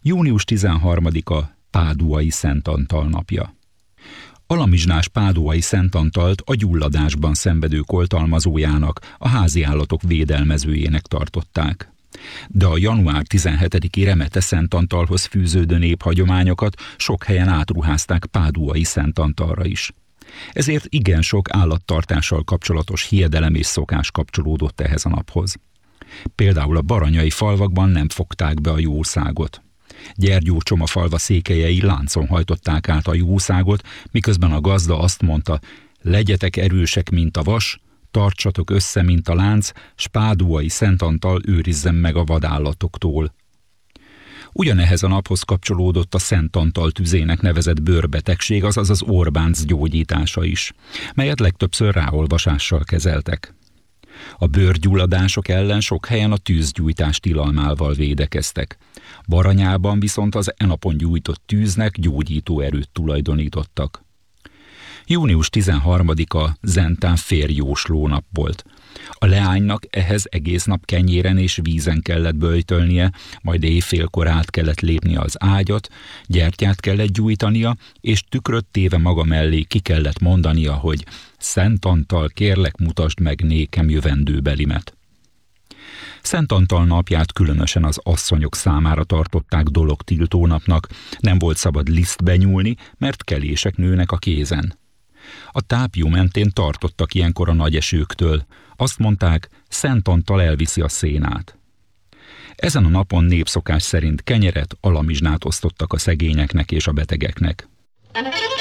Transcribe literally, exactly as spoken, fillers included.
június tizenharmadika Páduai Szent Antal napja. Alamizsnás páduai Szent Antalt a gyulladásban szenvedők oltalmazójának, a háziállatok védelmezőjének tartották. De a január tizenhetediki Remete Szent Antalhoz fűződő néphagyományokat sok helyen átruházták Páduai Szent Antalra is. Ezért igen sok állattartással kapcsolatos hiedelem és szokás kapcsolódott ehhez a naphoz. Például a baranyai falvakban nem fogták be a jószágot. Gyergyócsoma falva székelyei láncon hajtották át a jószágot, miközben a gazda azt mondta, legyetek erősek, mint a vas, tartsatok össze, mint a lánc, s Páduai Szent Antal őrizzen meg a vadállatoktól. Ugyanehhez a naphoz kapcsolódott a Szent Antal tüzének nevezett bőrbetegség, azaz az Orbánc gyógyítása is, melyet legtöbbször ráolvasással kezeltek. A bőrgyulladások ellen sok helyen a tűzgyújtás tilalmával védekeztek. Baranyában viszont az e napon gyújtott tűznek gyógyító erőt tulajdonítottak. június tizenharmadika Zentán férjjósló nap volt. A leánynak ehhez egész nap kenyéren és vízen kellett böjtölnie, majd éjfélkor át kellett lépnie az ágyat, gyertyát kellett gyújtania, és tükröt téve maga mellé ki kellett mondania, hogy Szent Antal, kérlek, mutasd meg nékem jövendőbelimet. Szent Antal napját különösen az asszonyok számára tartották dologtiltó napnak, nem volt szabad lisztbe nyúlni, mert kelések nőnek a kézen. A tápjú mentén tartottak ilyenkor a nagy esőktől. Azt mondták, Szent Antal elviszi a szénát. Ezen a napon népszokás szerint kenyeret, alamizsnát osztottak a szegényeknek és a betegeknek.